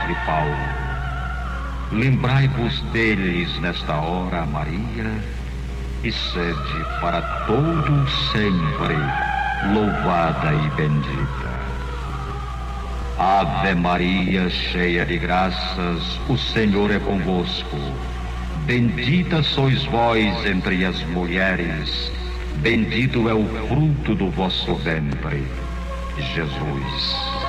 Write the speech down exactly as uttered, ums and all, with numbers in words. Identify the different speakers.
Speaker 1: padre Paulo. Lembrai-vos deles nesta hora, Maria, e sede para todo sempre louvada e bendita. Ave Maria, cheia de graças, o Senhor é convosco. Bendita sois vós entre as mulheres, bendito é o fruto do vosso ventre, Jesus.